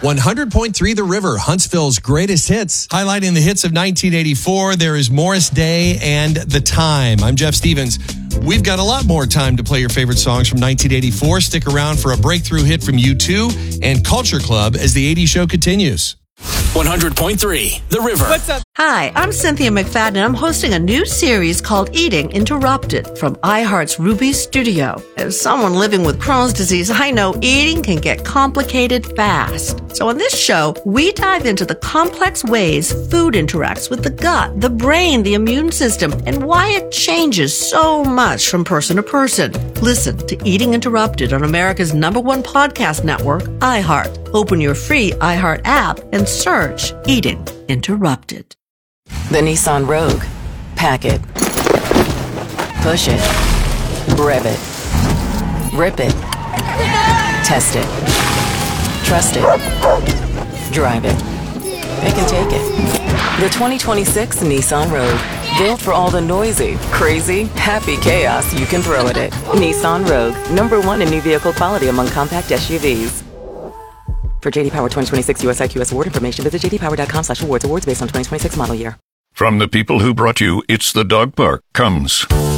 100.3 The River, Huntsville's greatest hits. Highlighting the hits of 1984, there is Morris Day and The Time. I'm Jeff Stevens. We've got a lot more time to play your favorite songs from 1984. Stick around for a breakthrough hit from U2 and Culture Club as the 80s show continues. 100.3 The River. What's up? Hi, I'm Cynthia McFadden, and I'm hosting a new series called Eating Interrupted from iHeart's Ruby Studio. As someone living with Crohn's disease, I know eating can get complicated fast. So on this show, we dive into the complex ways food interacts with the gut, the brain, the immune system, and why it changes so much from person to person. Listen to Eating Interrupted on America's #1 podcast network, iHeart. Open your free iHeart app and search Eating Interrupted. The Nissan Rogue. Pack it. Push it. Rev it. Rip it. Test it. Trust it. Drive it. Pick and take it. The 2026 Nissan Rogue. Built for all the noisy, crazy, happy chaos you can throw at it. Nissan Rogue. #1 in new vehicle quality among compact SUVs. For J.D. Power 2026 US IQS award information, visit jdpower.com/awards. Awards based on 2026 model year. From the people who brought you It's the Dog Park comes